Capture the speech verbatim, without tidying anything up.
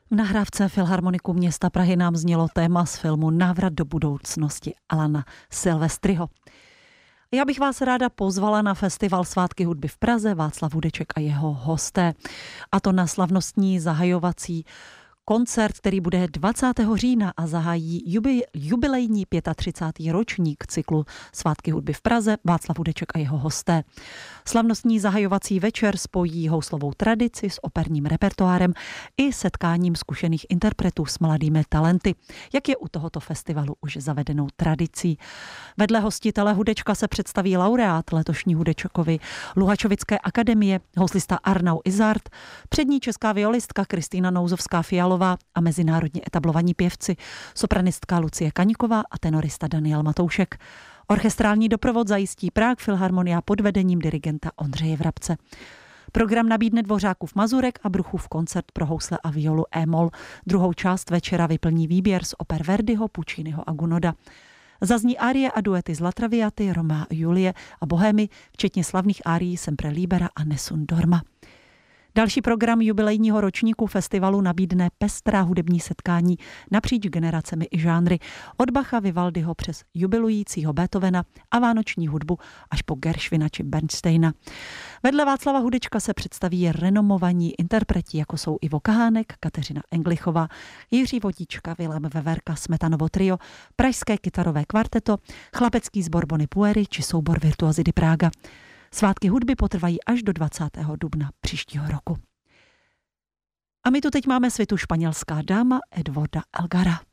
V nahrávce Filharmoniku města Prahy nám znělo téma z filmu Návrat do budoucnosti Alana Silvestryho. Já bych vás ráda pozvala na festival Svátky hudby v Praze, Václav Hudeček a jeho hosté. A to na slavnostní zahajovací koncert, který bude dvacátého října a zahájí jubi, jubilejní třicátý pátý ročník cyklu Svátky hudby v Praze, Václav Hudeček a jeho hosté. Slavnostní zahajovací večer spojí houslovou tradici s operním repertoárem i setkáním zkušených interpretů s mladými talenty, jak je u tohoto festivalu už zavedenou tradicí. Vedle hostitele Hudečka se představí laureát letošní Hudečkovy Luhačovické akademie, houslista Arnau Izard, přední česká violistka Kristýna Nouzovská-Fialová a mezinárodně etablovaní pěvci, sopranistka Lucie Kaňková a tenorista Daniel Matoušek. Orchestrální doprovod zajistí Prague Filharmonia pod vedením dirigenta Ondřeje Vrabce. Program nabídne Dvořákův Mazurek a Bruchův koncert pro housle a violu E-moll. Druhou část večera vyplní výběr z oper Verdiho, Pucciniho a Gounoda. Zazní árie a duety z La Traviaty, Romea a Julie a Bohémy, včetně slavných árií Sempre Libera a Nessun Dorma. Další program jubilejního ročníku festivalu nabídne pestrá hudební setkání napříč generacemi i žánry, od Bacha, Vivaldiho přes jubilujícího Beethovena a vánoční hudbu až po Gershwina či Bernsteina. Vedle Václava Hudečka se představí renomovaní interpreti, jako jsou Ivo Kahánek, Kateřina Englichová, Jiří Vodička, Vilém Veverka, Smetanovo trio, pražské kytarové kvarteto, chlapecký sbor Bony Puery či soubor Virtuosi Praga. Svátky hudby potrvají až do dvacátého dubna příštího roku. A my tu teď máme svitu Španělská dáma Edwarda Elgara.